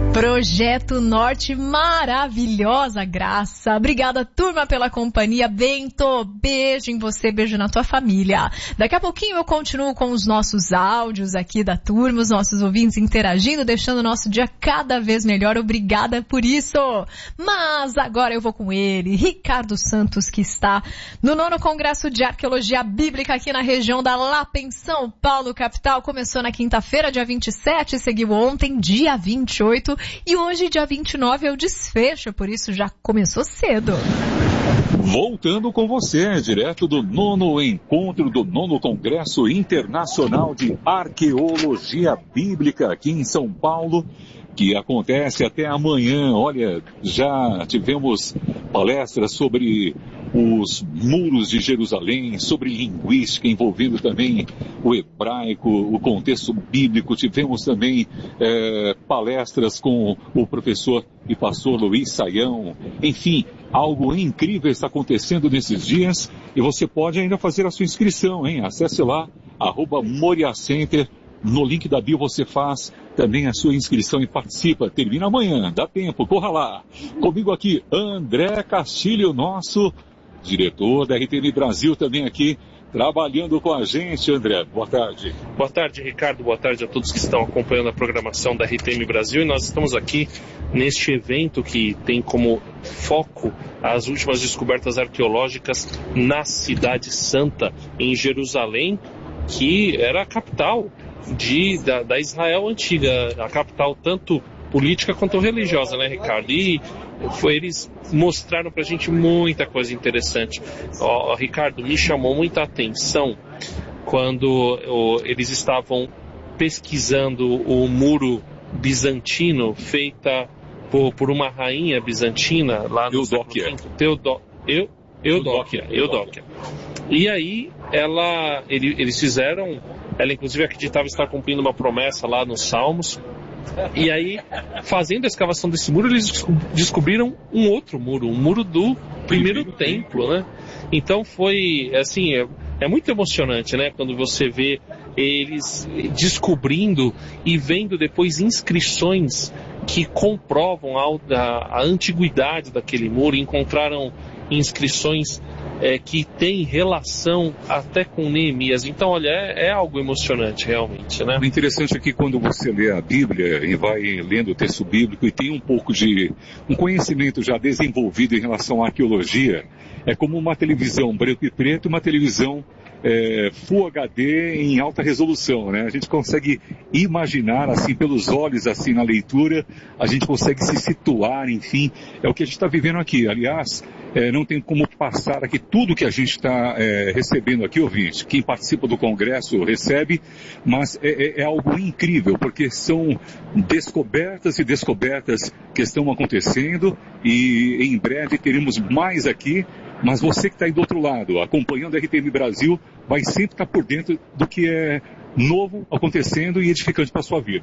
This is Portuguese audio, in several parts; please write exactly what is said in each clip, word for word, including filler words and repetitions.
Projeto Norte, maravilhosa graça. Obrigada, turma, pela companhia. Bento, beijo em você, beijo na tua família. Daqui a pouquinho eu continuo com os nossos áudios aqui da turma, os nossos ouvintes interagindo, deixando o nosso dia cada vez melhor. Obrigada por isso. Mas agora eu vou com ele, Ricardo Santos, que está no nono Congresso de Arqueologia Bíblica aqui na região da Lapa, em São Paulo, capital. Começou na quinta-feira, dia vinte e sete, seguiu ontem, dia vinte e oito. E hoje, dia vinte e nove, é o desfecho, por isso já começou cedo. Voltando com você, direto do nono encontro do nono Congresso Internacional de Arqueologia Bíblica aqui em São Paulo, que acontece até amanhã. Olha, já tivemos palestras sobre os muros de Jerusalém, sobre linguística, envolvendo também o hebraico, o contexto bíblico. Tivemos também é, palestras com o professor e pastor Luiz Saião. Enfim, algo incrível está acontecendo nesses dias e você pode ainda fazer a sua inscrição, hein? Acesse lá, arroba Moria Center. No link da bio você faz também a sua inscrição e participa. Termina amanhã, dá tempo, corra lá. Comigo aqui, André Castilho, nosso diretor da R T M Brasil, também aqui trabalhando com a gente. André, boa tarde. Boa tarde, Ricardo. Boa tarde a todos que estão acompanhando a programação da R T M Brasil. E nós estamos aqui neste evento que tem como foco as últimas descobertas arqueológicas na Cidade Santa, em Jerusalém, que era a capital de, da, da Israel antiga, a capital tanto política quanto religiosa, né, Ricardo? E foi, eles mostraram pra gente muita coisa interessante. Ó, Ricardo, me chamou muita atenção quando ó, eles estavam pesquisando o muro bizantino feita por, por uma rainha bizantina lá no Eudóquia. Teodó, Eu, Eudóquia, Eudóquia. E aí ela, ele, eles fizeram, ela inclusive acreditava estar cumprindo uma promessa lá nos Salmos. E aí, fazendo a escavação desse muro, eles descobriram um outro muro, um muro do primeiro templo, né? Então foi, assim, é, é muito emocionante, né? Quando você vê eles descobrindo e vendo depois inscrições que comprovam a, a, a antiguidade daquele muro. Encontraram inscrições é, que têm relação até com Neemias. Então, olha, é, é algo emocionante realmente, né? O interessante é que quando você lê a Bíblia e vai lendo o texto bíblico e tem um pouco de um conhecimento já desenvolvido em relação à arqueologia, é como uma televisão branco e preto, uma televisão é, Full H D em alta resolução, né? A gente consegue imaginar, assim, pelos olhos, assim, na leitura, a gente consegue se situar, enfim, é o que a gente está vivendo aqui. Aliás, é, não tem como passar aqui tudo que a gente está é, recebendo aqui, ouvinte. Quem participa do Congresso recebe, mas é, é, é algo incrível, porque são descobertas e descobertas que estão acontecendo e em breve teremos mais aqui. Mas você que está aí do outro lado, acompanhando a R T M Brasil, vai sempre estar por dentro do que é novo acontecendo e edificante para a sua vida.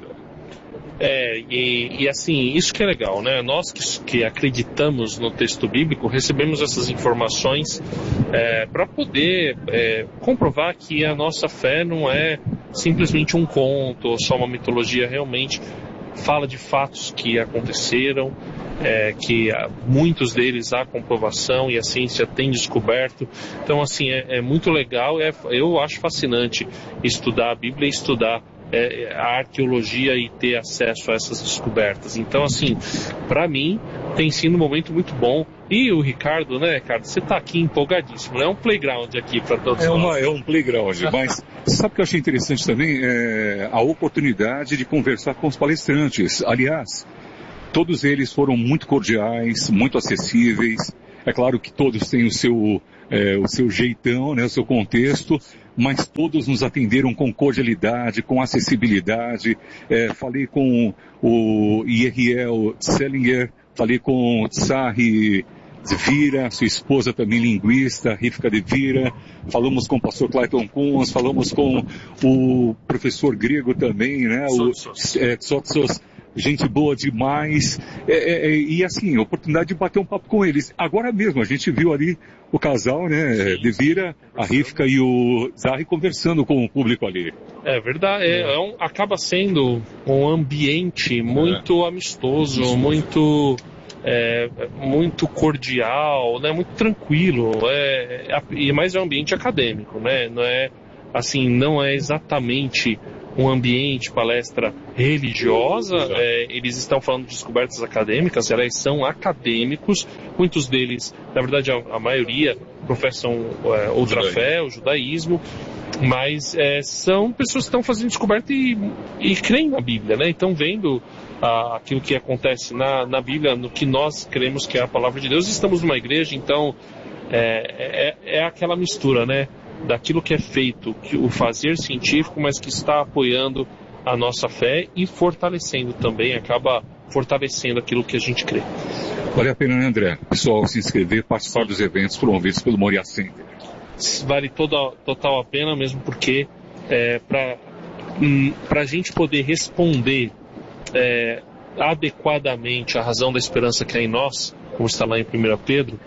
É, e, e assim, isso que é legal, né? Nós que, que acreditamos no texto bíblico, recebemos essas informações é, para poder é, comprovar que a nossa fé não é simplesmente um conto ou só uma mitologia, realmente fala de fatos que aconteceram, é, que muitos deles há comprovação e a ciência tem descoberto. Então, assim, é, é muito legal, é, eu acho fascinante estudar a Bíblia e estudar é, a arqueologia e ter acesso a essas descobertas. Então, assim, para mim tem sido um momento muito bom. E o Ricardo, né, Ricardo, você está aqui empolgadíssimo, é um playground aqui para todos é nós. Uma, é um playground, mas sabe o que eu achei interessante também? É a oportunidade de conversar com os palestrantes. Aliás, todos eles foram muito cordiais, muito acessíveis. É claro que todos têm o seu, é, o seu jeitão, né, o seu contexto, mas todos nos atenderam com cordialidade, com acessibilidade. É, falei com o Yeriel Selinger, falei com o Tsari Zvira, sua esposa também linguista, Rivka de Vira, falamos com o pastor Clayton Kunz, falamos com o professor grego também, né, o Tsotsos gente boa demais, é, é, e assim, oportunidade de bater um papo com eles. Agora mesmo, a gente viu ali o casal, né, Devira, a Rivka e o Zahri conversando com o público ali. É verdade, é, é um, acaba sendo um ambiente muito é. amistoso, muito... É, muito cordial, né, muito tranquilo, é, é, mas é um ambiente acadêmico, né, não é assim, não é exatamente um ambiente palestra religiosa, é, eles estão falando de descobertas acadêmicas, elas são acadêmicos, muitos deles, na verdade a, a maioria professam é, outra fé, o judaísmo, mas é, são pessoas que estão fazendo descoberta e, e creem na Bíblia, né, estão vendo ah, aquilo que acontece na, na Bíblia, no que nós cremos que é a palavra de Deus. Estamos numa igreja, então é, é, é aquela mistura, né, daquilo que é feito, que o fazer científico, mas que está apoiando a nossa fé e fortalecendo também, acaba fortalecendo aquilo que a gente crê. Vale a pena, né, André? Pessoal, se inscrever, participar dos eventos promovidos pelo Moriá Center. Vale toda, total a pena, mesmo porque é, para hum, a gente poder responder é, adequadamente a razão da esperança que é em nós, como está lá em primeira Pedro,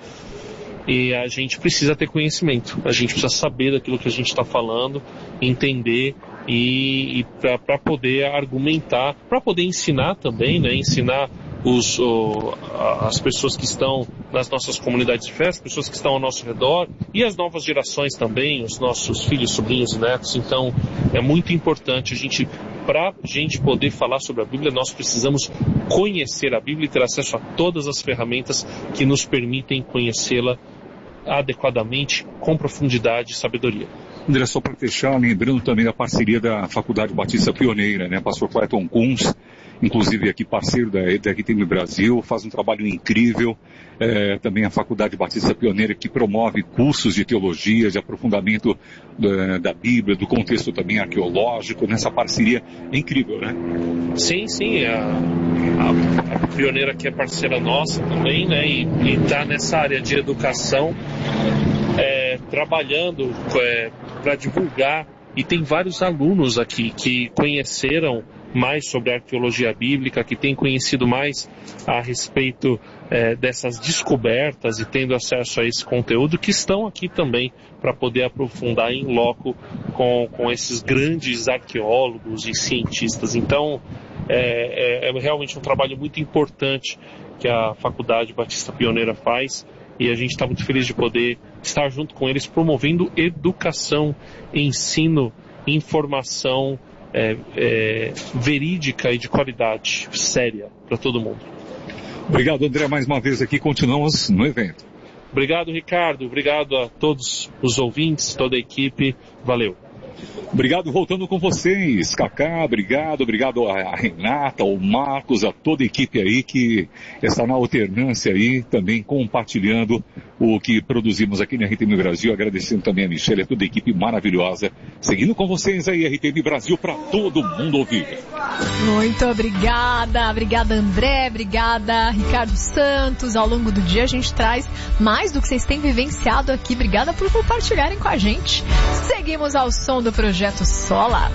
e a gente precisa ter conhecimento, a gente precisa saber daquilo que a gente está falando, entender e, e para poder argumentar, para poder ensinar também, né, ensinar os, o, as pessoas que estão nas nossas comunidades de fé, as pessoas que estão ao nosso redor e as novas gerações também, os nossos filhos, sobrinhos e netos. Então é muito importante a gente, para a gente poder falar sobre a Bíblia, nós precisamos conhecer a Bíblia e ter acesso a todas as ferramentas que nos permitem conhecê-la adequadamente, com profundidade e sabedoria. André, só para fechar, lembrando também da parceria da Faculdade Batista Pioneira, né? Pastor Clayton Kunz, inclusive aqui parceiro da, da R T M Brasil, faz um trabalho incrível. É, também a Faculdade Batista Pioneira, que promove cursos de teologia, de aprofundamento da, da Bíblia, do contexto também arqueológico, nessa parceria é incrível, né? Sim, sim, a, a, a Pioneira que é parceira nossa também, né, e está nessa área de educação, é, trabalhando é, para divulgar, e tem vários alunos aqui que conheceram mais sobre a arqueologia bíblica, que têm conhecido mais a respeito é, dessas descobertas e tendo acesso a esse conteúdo, que estão aqui também para poder aprofundar em loco com, com esses grandes arqueólogos e cientistas. Então, é, é, é realmente um trabalho muito importante que a Faculdade Batista Pioneira faz, e a gente está muito feliz de poder estar junto com eles, promovendo educação, ensino, informação, É, é, verídica e de qualidade séria para todo mundo. Obrigado, André, mais uma vez aqui, continuamos no evento. Obrigado, Ricardo, obrigado a todos os ouvintes, toda a equipe, valeu. Obrigado, voltando com vocês, Cacá, obrigado, obrigado a Renata, ao Marcos, a toda a equipe aí que está na alternância aí, também compartilhando o que produzimos aqui na R T M Brasil, agradecendo também a Michelle, a toda a equipe maravilhosa, seguindo com vocês aí, R T M Brasil, para todo mundo ouvir. Muito obrigada, obrigada André, obrigada Ricardo Santos. Ao longo do dia a gente traz mais do que vocês têm vivenciado aqui, obrigada por compartilharem com a gente. Seguimos ao som do Projeto Sola.